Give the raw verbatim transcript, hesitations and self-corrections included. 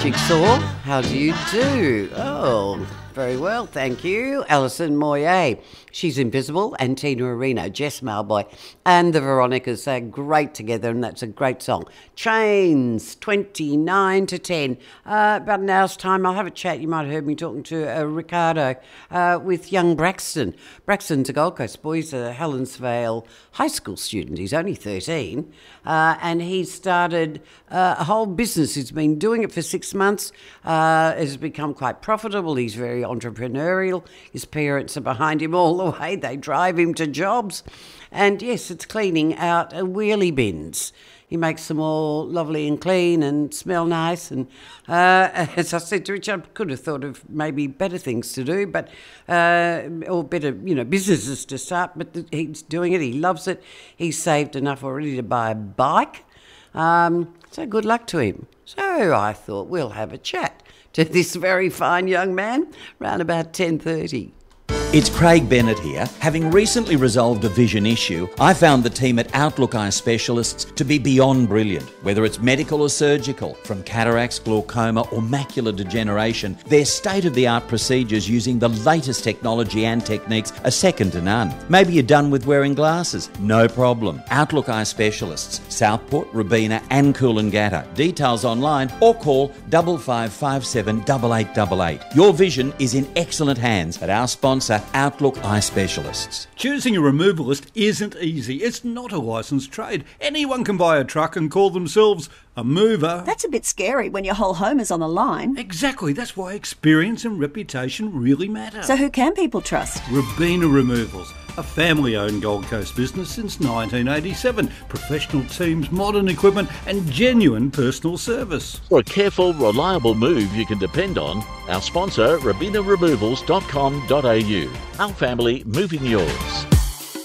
Jigsaw, how do you do? Oh, very well, thank you. Alison Moyet, she's invisible, and Tina Arena, Jess Malboy, and the Veronicas, they're great together, and that's a great song. Chains, twenty-nine to ten. Uh, about an hour's time, I'll have a chat. You might have heard me talking to uh, Ricardo uh, with young Braxton. Braxton's a Gold Coast boy, he's a Helensvale high school student. He's only thirteen, uh, and he started uh, a whole business. He's been doing it for six months. Uh, has become quite profitable. He's very entrepreneurial. His parents are behind him all the way. They drive him to jobs. And yes, it's cleaning out uh, wheelie bins. He makes them all lovely and clean and smell nice. And uh, as I said to Richard, I could have thought of maybe better things to do, but uh, or better, you know, businesses to start. But he's doing it. He loves it. He's saved enough already to buy a bike. Um, so good luck to him. So I thought we'll have a chat to this very fine young man around about ten thirty. It's Craig Bennett here. Having recently resolved a vision issue, I found the team at Outlook Eye Specialists to be beyond brilliant. Whether it's medical or surgical, from cataracts, glaucoma or macular degeneration, their state-of-the-art procedures using the latest technology and techniques are second to none. Maybe you're done with wearing glasses? No problem. Outlook Eye Specialists, Southport, Robina and Coolangatta. Details online or call five five five seven eight eight eight eight. Your vision is in excellent hands at our sponsor, Outlook Eye Specialists. Choosing a removalist isn't easy. It's not a licensed trade. Anyone can buy a truck and call themselves a mover. That's a bit scary when your whole home is on the line. Exactly. That's why experience and reputation really matter. So who can people trust? Robina Removals, a family-owned Gold Coast business since nineteen eighty-seven. Professional teams, modern equipment and genuine personal service. For a careful, reliable move you can depend on, our sponsor, robina removals dot com dot a u. Our family moving yours.